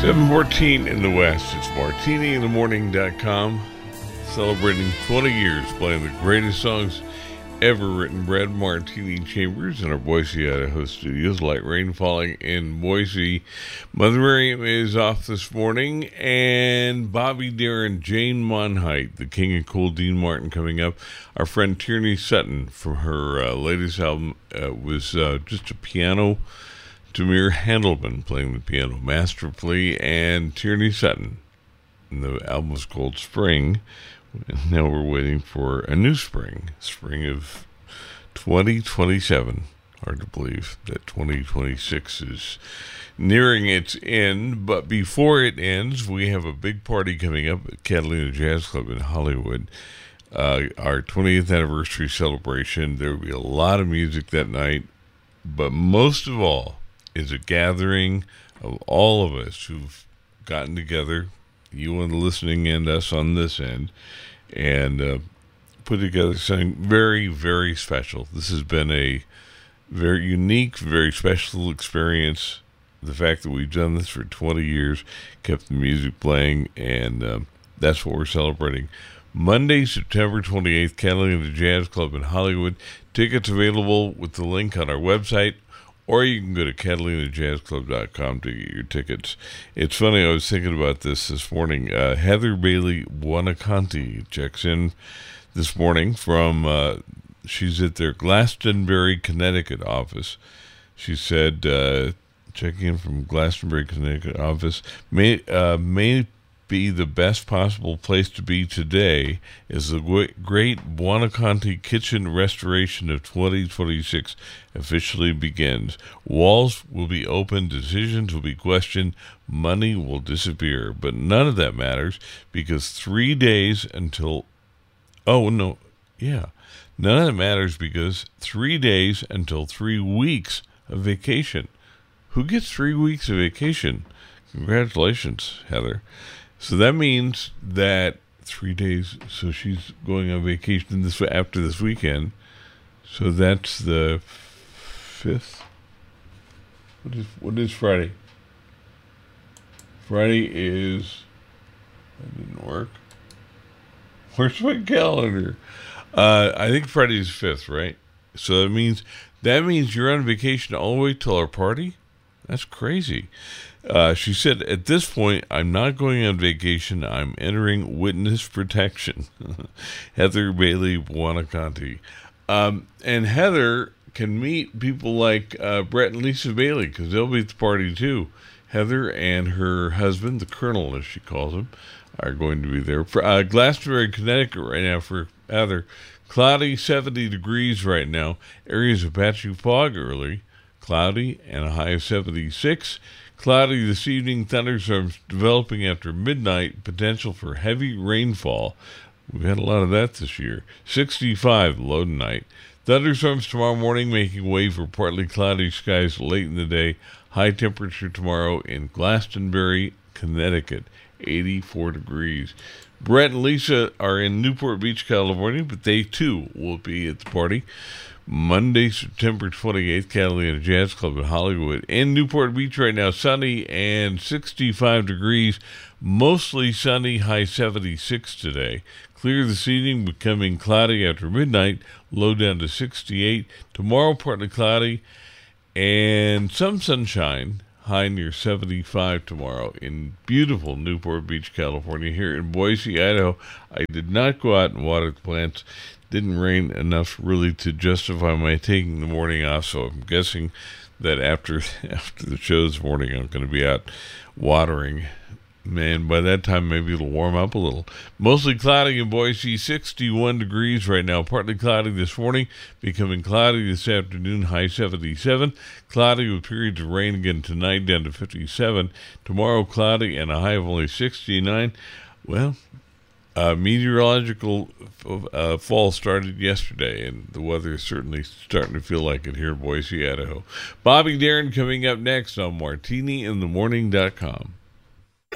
7:14 in the West. It's martiniinthemorning.com, celebrating 20 years playing the greatest songs ever written. Brad Martini Chambers in our Boise, Idaho studios. Light rain falling in Boise. Mother Miriam is off this morning, and Bobby Darin, Jane Monheit, the King of Cool, Dean Martin coming up. Our friend Tierney Sutton from her latest album was just a piano. Damir Handelman playing the piano masterfully, and Tierney Sutton. And the album was called Spring. And now we're waiting for a new spring of 2027. Hard to believe that 2026 is nearing its end. But before it ends, we have a big party coming up at Catalina Jazz Club in Hollywood. Our 20th anniversary celebration. There will be a lot of music that night. But most of all is a gathering of all of us who've gotten together, you on the listening end, us on this end, and put together something very, very special. This has been a very unique, very special experience. The fact that we've done this for 20 years, kept the music playing, and that's what we're celebrating. Monday, September 28th, Catalina Jazz Club in Hollywood. Tickets available with the link on our website, or you can go to CatalinaJazzClub.com to get your tickets. It's funny, I was thinking about this morning. Heather Bailey Buonaconti checks in this morning from, she's at their Glastonbury, Connecticut office. She said, checking in from Glastonbury, Connecticut office, may be the best possible place to be today as the great Buonaconti Kitchen Restoration of 2026 officially begins. Walls will be open, decisions will be questioned, money will disappear. But none of that matters because 3 days until... None of that matters because 3 days until 3 weeks of vacation. Who gets 3 weeks of vacation? Congratulations, Heather. So that means that 3 days, so she's going on vacation after this weekend. So that's the 5th. What is Friday? Friday is, that didn't work. Where's my calendar? I think Friday is 5th, right? So that means you're on vacation all the way till our party? That's crazy. She said, at this point, I'm not going on vacation. I'm entering witness protection. Heather Bailey Buonaconti. And Heather can meet people like Brett and Lisa Bailey because they'll be at the party too. Heather and her husband, the Colonel, as she calls him, are going to be there. For, Glastonbury, Connecticut right now for Heather. Cloudy, 70 degrees right now. Areas of patchy fog early. Cloudy and a high of 76. Cloudy this evening, thunderstorms developing after midnight, potential for heavy rainfall. We've had a lot of that this year. 65 low tonight. Thunderstorms tomorrow morning, making way for partly cloudy skies late in the day. High temperature tomorrow in Glastonbury, Connecticut, 84 degrees. Brett and Lisa are in Newport Beach, California, but they too will be at the party. Monday, September 28th, Catalina Jazz Club in Hollywood. In Newport Beach right now, sunny and 65 degrees. Mostly sunny, high 76 today. Clear this evening, becoming cloudy after midnight, low down to 68. Tomorrow, partly cloudy and some sunshine, high near 75 tomorrow in beautiful Newport Beach, California. Here in Boise, Idaho, I did not go out and water the plants. Didn't rain enough really to justify my taking the morning off, so I'm guessing that after the show this morning, I'm going to be out watering. Man, by that time, maybe it'll warm up a little. Mostly cloudy in Boise, 61 degrees right now. Partly cloudy this morning, becoming cloudy this afternoon, high 77. Cloudy with periods of rain again tonight, down to 57. Tomorrow, cloudy and a high of only 69. Well, meteorological fall started yesterday, and the weather is certainly starting to feel like it here in Boise, Idaho. Bobby Darin coming up next on MartiniInTheMorning.com.